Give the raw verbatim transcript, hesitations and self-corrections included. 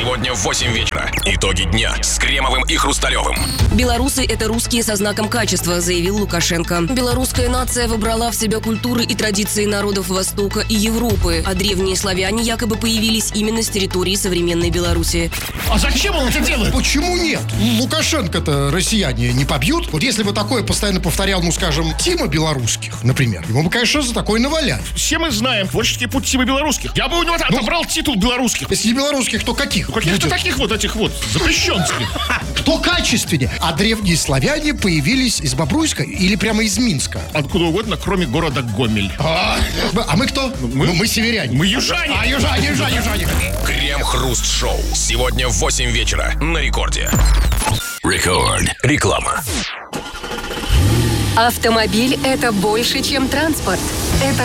Сегодня в восемь вечера. Итоги дня с Кремовым и Хрусталевым. Белорусы – это русские со знаком качества, заявил Лукашенко. Белорусская нация вобрала в себя культуры и традиции народов Востока и Европы, а древние славяне якобы появились именно с территории современной Беларуси. А зачем он это делает? Почему нет? Лукашенко-то россияне не побьют. Вот если бы такое постоянно повторял, ну, скажем, Тима Белорусских, например, ему бы, конечно, за такое наваляли. Все мы знаем творческий путь Тима Белорусских. Я бы у него Ну, отобрал титул белорусских. Если не белорусских, то каких? Ну, каких-то будет? таких вот этих вот запрещенских. Кто качественнее? А древние славяне появились из Бобруйска или прямо из Минска? Откуда угодно, кроме города Гомель. А, а мы кто? Мы- Ну, мы северяне. Мы южане. А, южане, южане, южане. Крем-хруст-шоу. Сегодня в восемь вечера на Рекорде. Рекорд. Реклама. Автомобиль – это больше, чем транспорт.